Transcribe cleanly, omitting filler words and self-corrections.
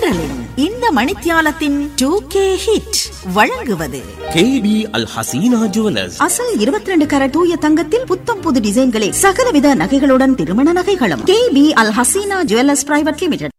தென்றலின் இந்த மணித்தியாலத்தின் 2K hit வழங்குவது KB அல் Hasina jewellers. அசல் 22 கரட் தூய தங்கத்தில் புத்தம் புது டிசைன்களில் சகலவித நகைகளுடன் திருமண நகைகளும் KB அல் ஹசீனா ஜுவல்லர்ஸ் பிரைவேட் லிமிடெட்.